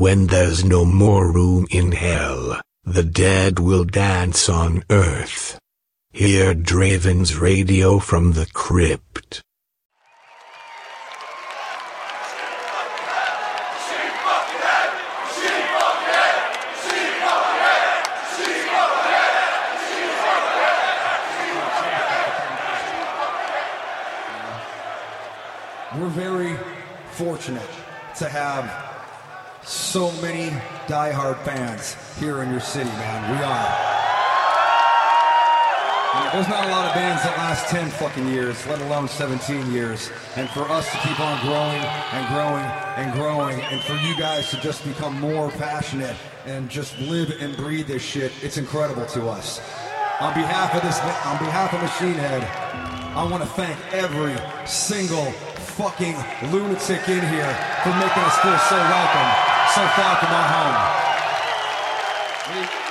when there's no more room in hell, the dead will dance on earth. Hear Draven's radio from the crypt. We're very fortunate to have so many diehard fans here in your city, man. We are. There's not a lot of bands that last 10 fucking years, let alone 17 years. And for us to keep on growing and growing and growing, and for you guys to just become more passionate and just live and breathe this shit, it's incredible to us. On behalf of Machine Head, I want to thank every single fucking lunatic in here for making us feel so welcome, so far from our home.